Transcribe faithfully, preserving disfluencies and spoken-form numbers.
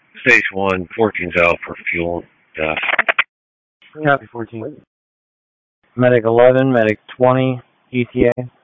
Station one, fourteen's out for fuel. Yeah. Copy fourteen. Medic eleven, Medic twenty, E T A.